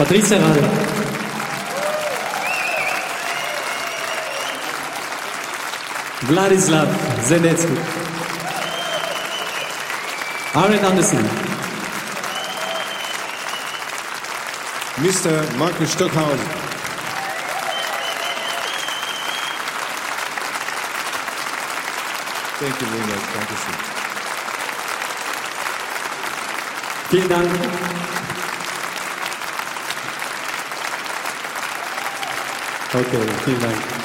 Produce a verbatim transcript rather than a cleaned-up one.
Patricia Rade. Vladislav Zenetsky. Aaron Anderson. Mister Markus Stockhausen. Thank you very much. Dankeschön. Vielen Dank. Okay, vielen Dank.